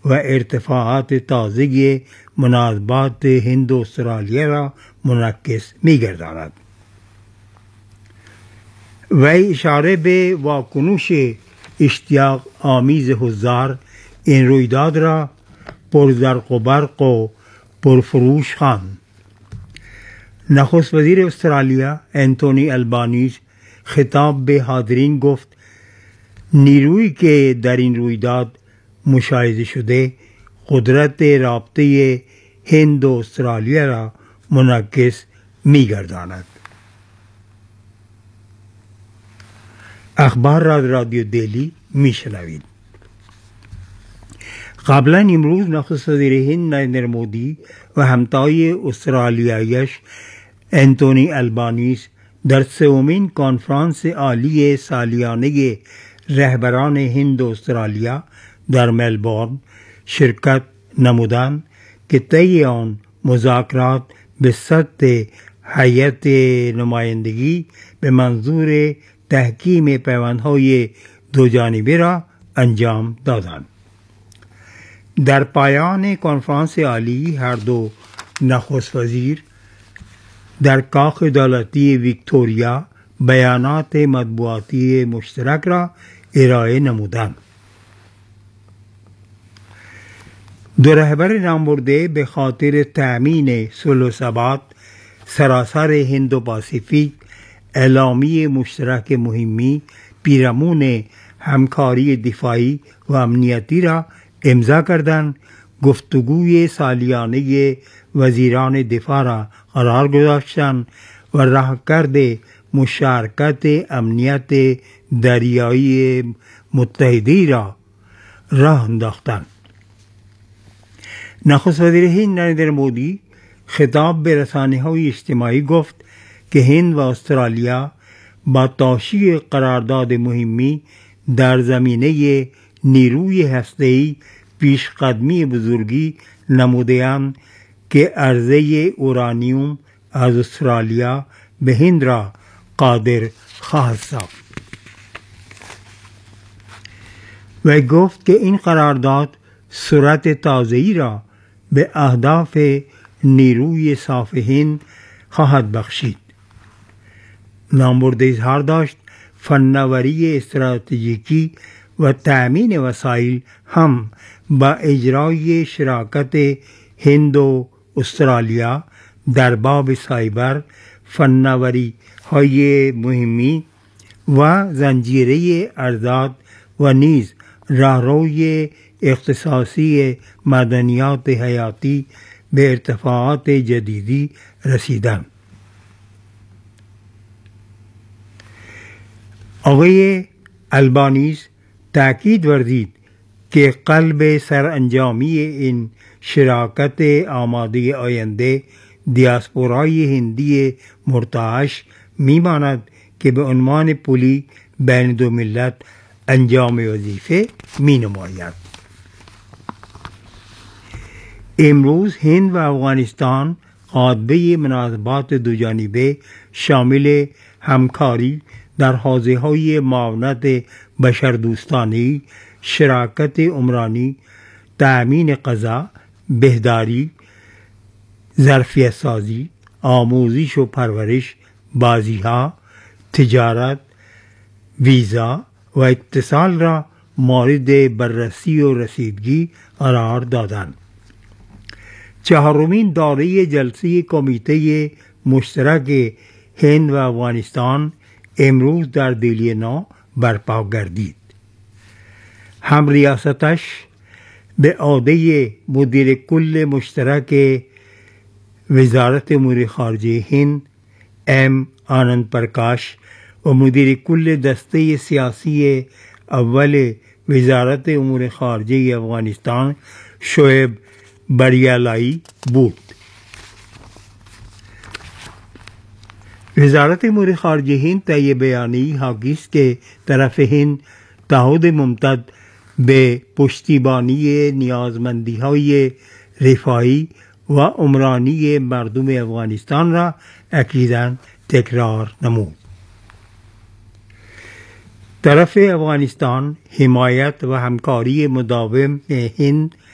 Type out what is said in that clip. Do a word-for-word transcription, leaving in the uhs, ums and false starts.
و ارتفاعات تازه مناسبات هند و استرالیا را منعکس می‌گرداند. وی اشاره به واکنش اشتیاق آمیز حضار این رویداد را پرزرق و برق و پرفروش خواند. نخست وزیر استرالیا انتونی البانیز خطاب به حاضرین گفت نیرویی که در این رویداد مشاهده شده قدرت رابطه هند و استرالیا را منعکس می‌گرداند. اخبار را رادیو دلی میشنوید. قبلا امروز نخست وزیر هند نریندر مودی و همتای استرالیایش انتونی البانیز در سومین کنفرانس عالی سالیانه رهبران هند و استرالیا در ملبورن شرکت نمودند که طی آن مذاکرات به سطح هیئت نمایندگی به منظور تحکیم پیوندهای دوجانبه را انجام دادند. در پایان کنفرانس عالی هر دو نخست وزیر در کاخ دولتی ویکتوریا بیانات مطبوعاتی مشترک را ارائه نمودند. دو رهبر نامبرده به خاطر تأمین صلح و ثبات سراسر هند و پاسیفیک اعلامیه مشترک مهمی پیرامون همکاری دفاعی و امنیتی را امضا کردند. گفتگوی سالیانه وزیران دفاع را قرار گذاشتند و راهکرد مشارکت امنیت دریایی متحده را راه انداختند. نخست وزیر هند نریندر مودی خطاب به رسانه‌های اجتماعی گفت که هند و استرالیا با توشیح قرارداد مهمی در زمینه نیروی هسته‌ای پیشقدمی بزرگی نموده‌اند که عرضه اورانیوم از استرالیا به هند را قادر خواهد ساخت. و گفت که این قرارداد سرعت تازه‌ای را به اهداف نیروی صاف هند خواهد بخشید. نامبرده اظهار داشت فناوری استراتژیکی و تأمین وسایل هم با اجرای شراکت هند و استرالیا در باب سایبر، فناوری های مهمی و زنجیره ارزاد و نیز راهروی اختصاصی معدنیات حیاتی به ارتفاعات جدیدی رسیدند. آقای البانیز تأکید ورزید که قلب سرانجامی این شراکت آماده آینده دیاسپورای هندی مرتعش میماند که به عنوان پلی بین دو ملت انجام وظیفه می نماید. امروز هند و افغانستان قاطبه مناسبات دوجانبه شامل همکاری در حوزه‌های معاونت بشردوستانه، شراکت عمرانی، تأمین غذا، بهداری، ظرفیت سازی، آموزش و پرورش، بازی‌ها، تجارت، ویزا و اتصال را مورد بررسی و رسیدگی قرار دادند. چهارمین دوره جلسه کمیته مشترک هند و افغانستان امروز در دلی نو برپا گردید. هم ریاستش به عهده مدیر کل مشترک وزارت امور خارجه هند ام آنند پرکاش و مدیر کل دسته سیاسی اول وزارت امور خارجه افغانستان شعیب بریالایی بود. وزارت امور خارجه هند طی بیانیه‌ای حاکی است که طرف هند تعهد ممتد به پشتیبانی نیازمندی‌های رفاهی و عمرانی مردم افغانستان را اکیداً تکرار نمود. طرف افغانستان حمایت و همکاری مداوم هند